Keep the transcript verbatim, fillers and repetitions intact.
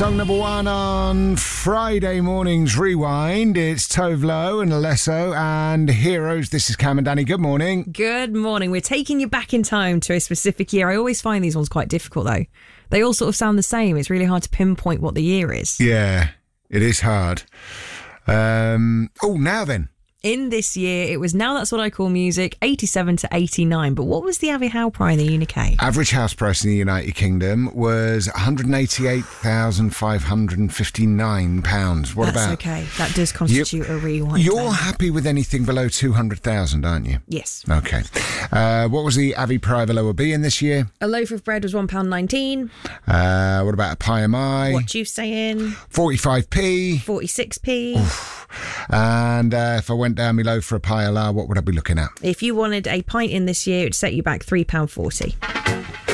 Song number one on Friday morning's Rewind. It's Tove Lo and Alesso and Heroes. This is Cam and Danny. Good morning. Good morning. We're taking you back in time to a specific year. I always find these ones quite difficult, though. They all sort of sound the same. It's really hard to pinpoint what the year is. Yeah, it is hard. Um, oh, now then. In this year, it was Now That's What I Call Music, eighty-seven to eighty-nine. But what was the Avi Howe price in the U K? Average house price in the United Kingdom was one hundred eighty-eight thousand five hundred fifty-nine pounds. What That's about? okay. That does constitute you, a rewind. You're then. happy with anything below two hundred thousand, aren't you? Yes. Okay. Uh, what was the Avi Private Lower B in this year? A loaf of bread was one pound nineteen. Uh, what about a pie am I? What you saying? forty-five p. forty-six p. Oof. And uh, if I went down below for a pie a la, what would I be looking at? If you wanted a pint in this year, it'd set you back three pounds forty.